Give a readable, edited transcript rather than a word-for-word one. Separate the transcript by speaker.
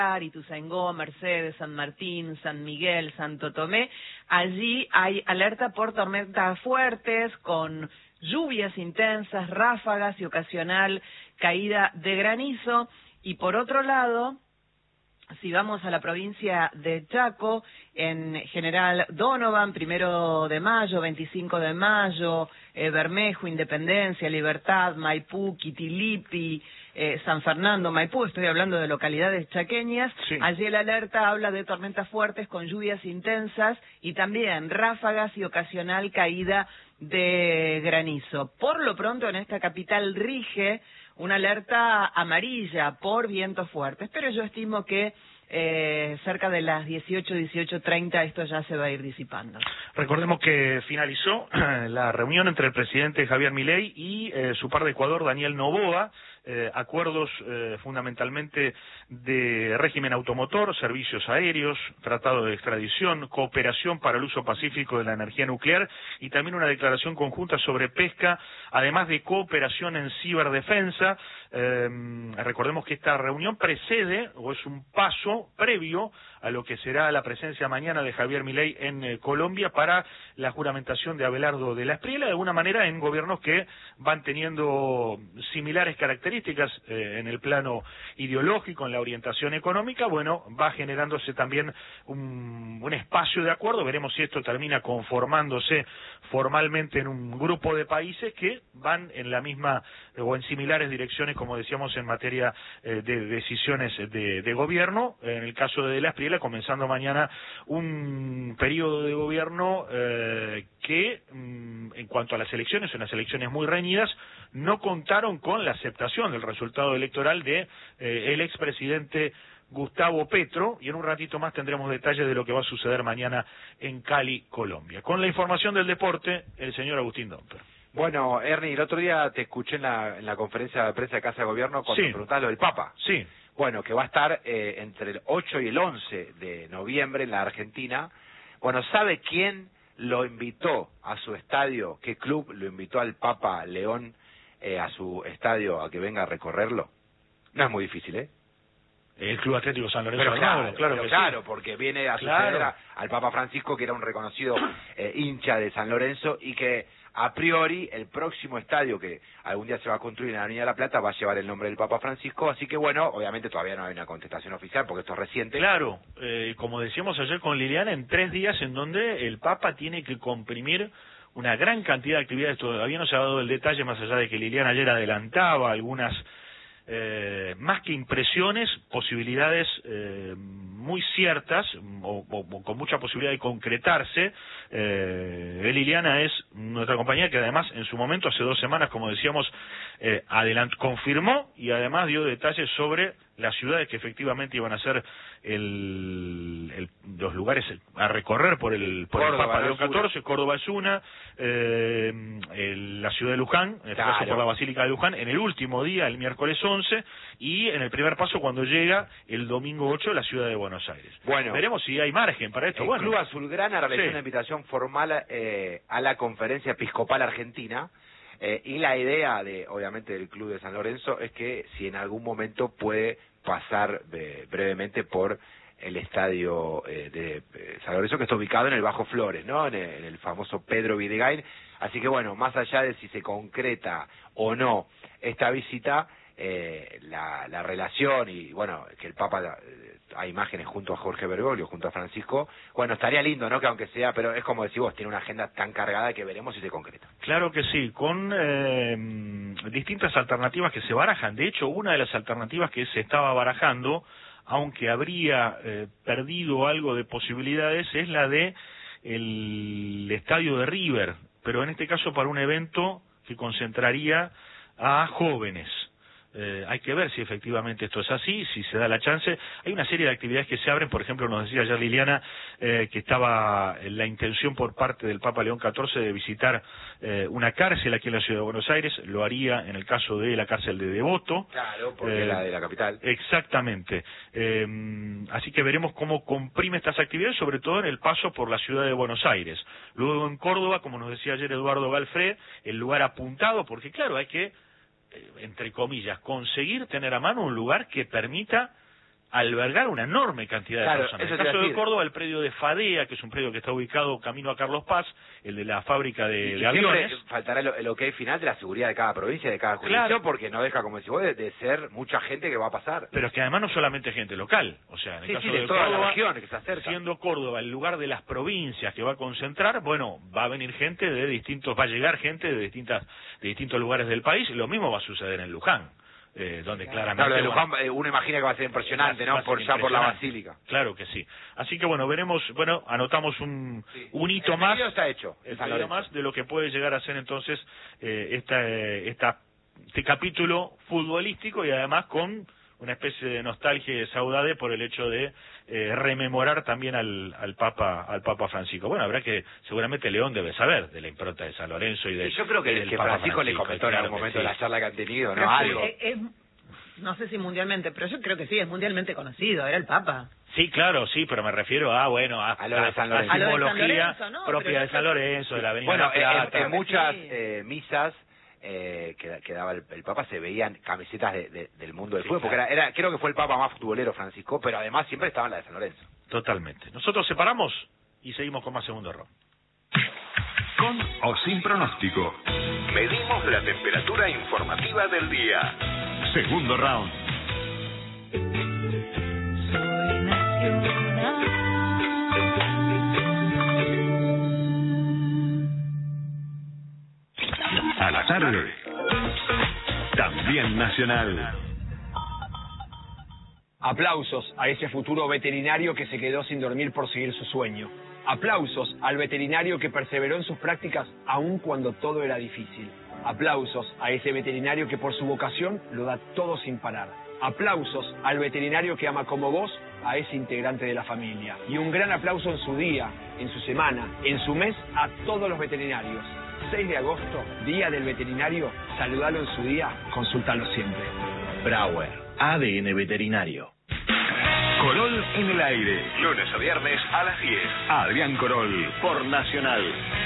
Speaker 1: Ituzaingó, Mercedes, San Martín, San Miguel, Santo Tomé. Allí hay alerta por tormentas fuertes con lluvias intensas, ráfagas y ocasional caída de granizo. Y por otro lado, si vamos a la provincia de Chaco, en General Donovan, 1 de mayo, 25 de mayo, Bermejo, Independencia, Libertad, Maipú, Quitilipi, San Fernando, Maipú, estoy hablando de localidades chaqueñas. Sí. Allí el alerta habla de tormentas fuertes con lluvias intensas y también ráfagas y ocasional caída de granizo. Por lo pronto en esta capital rige una alerta amarilla por vientos fuertes, pero yo estimo que cerca de las 18:30 esto ya se va a ir disipando.
Speaker 2: Recordemos que finalizó la reunión entre el presidente Javier Milei y su par de Ecuador, Daniel Noboa, acuerdos fundamentalmente de régimen automotor, servicios aéreos, tratado de extradición, cooperación para el uso pacífico de la energía nuclear y también una declaración conjunta sobre pesca, además de cooperación en ciberdefensa. Recordemos que esta reunión precede o es un paso previo a lo que será la presencia mañana de Javier Milei en Colombia para la juramentación de Abelardo de la Espriella, de alguna manera en gobiernos que van teniendo similares características en el plano ideológico, en la orientación económica. Bueno, va generándose también un espacio de acuerdo. Veremos si esto termina conformándose formalmente en un grupo de países que van en la misma o en similares direcciones, como decíamos, en materia de decisiones de gobierno. En el caso de la Espriella, comenzando mañana un periodo de gobierno que, en cuanto a las elecciones, unas elecciones muy reñidas, no contaron con la aceptación del resultado electoral de el expresidente Gustavo Petro, y en un ratito más tendremos detalles de lo que va a suceder mañana en Cali, Colombia. Con la información del deporte, el señor Agustín Domper.
Speaker 3: Bueno, Ernie, el otro día te escuché en la conferencia de prensa de Casa de Gobierno cuando te preguntabas lo del Papa.
Speaker 2: Sí.
Speaker 3: Bueno, que va a estar entre el 8 y el 11 de noviembre en la Argentina. Bueno, ¿sabe quién lo invitó a su estadio? ¿Qué club lo invitó al Papa León a su estadio a que venga a recorrerlo? No es muy difícil, ¿eh?
Speaker 2: El Club Atlético San Lorenzo.
Speaker 3: Pero claro, porque viene a suceder al Papa Francisco, que era un reconocido hincha de San Lorenzo, y que a priori el próximo estadio que algún día se va a construir en la Avenida de la Plata va a llevar el nombre del Papa Francisco. Así que bueno, obviamente todavía no hay una contestación oficial porque esto es reciente.
Speaker 2: Claro, como decíamos ayer con Liliana, en 3 días en donde el Papa tiene que comprimir una gran cantidad de actividades. Todavía no se ha dado el detalle, más allá de que Liliana ayer adelantaba algunas más que impresiones, posibilidades muy ciertas o con mucha posibilidad de concretarse. Liliana es nuestra compañera que además en su momento, hace 2 semanas, como decíamos, confirmó y además dio detalles sobre las ciudades que efectivamente iban a ser los lugares a recorrer por el Papa León XIV. Córdoba es una, la ciudad de Luján, en este caso por la Basílica de Luján, en el último día, el miércoles 11, y en el primer paso cuando llega el domingo 8, la ciudad de Buenos Aires. Bueno, veremos si hay margen para esto.
Speaker 3: El Club Azulgrana realizó una invitación formal a la Conferencia Episcopal Argentina. Y la idea obviamente del Club de San Lorenzo es que si en algún momento puede pasar brevemente por el estadio de San Lorenzo, que está ubicado en el Bajo Flores, ¿no? En el famoso Pedro Videgain. Así que bueno, más allá de si se concreta o no esta visita, la relación y bueno, que el Papa hay imágenes junto a Jorge Bergoglio, junto a Francisco, bueno, estaría lindo, ¿no? Que aunque sea, pero es como decís vos, tiene una agenda tan cargada que veremos si se concreta.
Speaker 2: Claro que sí, con distintas alternativas que se barajan. De hecho, una de las alternativas que se estaba barajando, aunque habría perdido algo de posibilidades, es la de el estadio de River, pero en este caso para un evento que concentraría a jóvenes. Hay que ver si efectivamente esto es así, si se da la chance. Hay una serie de actividades que se abren, por ejemplo, nos decía ayer Liliana que estaba la intención por parte del Papa León XIV de visitar una cárcel aquí en la ciudad de Buenos Aires. Lo haría en el caso de la cárcel de Devoto.
Speaker 3: Claro, porque la de la capital.
Speaker 2: Exactamente. Así que veremos cómo comprime estas actividades, sobre todo en el paso por la ciudad de Buenos Aires. Luego en Córdoba, como nos decía ayer Eduardo Galfré, el lugar apuntado, porque claro, hay que entre comillas, conseguir tener a mano un lugar que permita albergar una enorme cantidad de personas. En el caso de Córdoba, el predio de Fadea, que es un predio que está ubicado camino a Carlos Paz, el de la fábrica de aviones.
Speaker 3: Faltará el ok final de la seguridad de cada provincia, de cada jurisdicción, porque no deja, como decís vos, de ser mucha gente que va a pasar.
Speaker 2: Pero es que además no solamente gente local, o sea, en el caso de
Speaker 3: toda
Speaker 2: Córdoba,
Speaker 3: la región que se acerca.
Speaker 2: Siendo Córdoba el lugar de las provincias que va a concentrar, bueno, va a venir gente de distintos, va a llegar gente de distintos lugares del país, lo mismo va a suceder en Luján. Donde claramente...
Speaker 3: Claro, de Luján uno imagina que va a ser impresionante, ¿no? Por la basílica.
Speaker 2: Claro que sí. Así que bueno, veremos, anotamos un hito más.
Speaker 3: Está hecho.
Speaker 2: El más de lo que puede llegar a ser entonces este capítulo futbolístico y además con una especie de nostalgia y de saudade por el hecho de rememorar también al Papa Francisco. Bueno, habrá que, seguramente León debe saber de la impronta de San Lorenzo y de...
Speaker 3: Yo creo que Francisco le comentó en algún momento de la charla que han tenido, ¿no? Algo.
Speaker 1: No sé si mundialmente, pero yo creo que sí, es mundialmente conocido, era el Papa.
Speaker 2: Sí, claro, sí, pero me refiero a
Speaker 3: lo de San Lorenzo.
Speaker 2: La simbología propia de San Lorenzo, de la Avenida
Speaker 3: Bueno,
Speaker 2: La Plata.
Speaker 3: En muchas misas que daba el Papa se veían camisetas del mundo del fútbol, porque creo que fue el Papa más futbolero, Francisco, pero además siempre estaba en la de San Lorenzo.
Speaker 2: Totalmente. Nosotros separamos y seguimos con más segundo round.
Speaker 4: Con o sin pronóstico, medimos la temperatura informativa del día. Segundo round.
Speaker 5: Soy nacional.
Speaker 4: A la tarde, también nacional.
Speaker 6: Aplausos a ese futuro veterinario que se quedó sin dormir por seguir su sueño. Aplausos al veterinario que perseveró en sus prácticas aun cuando todo era difícil. Aplausos a ese veterinario que por su vocación lo da todo sin parar. Aplausos al veterinario que ama como vos a ese integrante de la familia. Y un gran aplauso en su día, en su semana, en su mes a todos los veterinarios. 6 de agosto, Día del Veterinario, saludalo en su día, consúltalo siempre.
Speaker 7: Brauer, ADN Veterinario.
Speaker 4: Corol en el aire, lunes a viernes a las 10. Adrián Corol, por Nacional.